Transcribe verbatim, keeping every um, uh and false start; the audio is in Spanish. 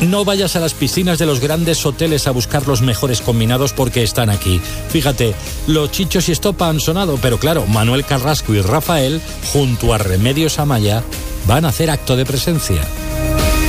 No vayas a las piscinas de los grandes hoteles a buscar los mejores combinados porque están aquí. Fíjate, los Chichos y Estopa han sonado, pero claro, Manuel Carrasco y Rafael, junto a Remedios Amaya, van a hacer acto de presencia.